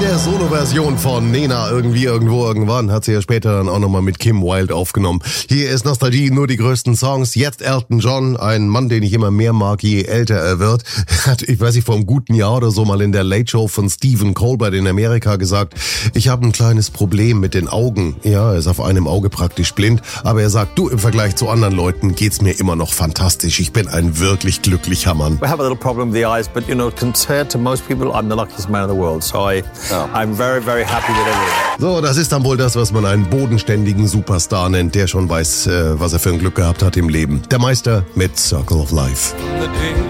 der Solo-Version von Nena, irgendwie, irgendwo, irgendwann, hat sie ja später dann auch nochmal mit Kim Wilde aufgenommen. Hier ist Nostalgie, nur die größten Songs. Jetzt Elton John, ein Mann, den ich immer mehr mag, je älter er wird. Hat, ich weiß nicht, vor einem guten Jahr oder so mal in der Late Show von Stephen Colbert in Amerika gesagt, ich habe ein kleines Problem mit den Augen. Ja, er ist auf einem Auge praktisch blind, aber er sagt, du, im Vergleich zu anderen Leuten geht's mir immer noch fantastisch. Ich bin ein wirklich glücklicher Mann. We have a little problem with the eyes, but compared to most people, I'm the luckiest man in the world. So I'm very, very happy with everything. So, das ist dann wohl das, was man einen bodenständigen Superstar nennt, der schon weiß, was er für ein Glück gehabt hat im Leben. Der Meister mit Circle of Life.